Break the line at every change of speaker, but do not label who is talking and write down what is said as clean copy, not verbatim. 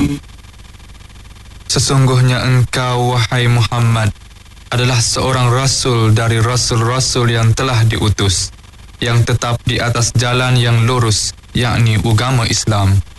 Sesungguhnya engkau, wahai Muhammad, adalah seorang rasul dari rasul-rasul yang telah diutus, yang tetap di atas jalan yang lurus, yakni agama Islam.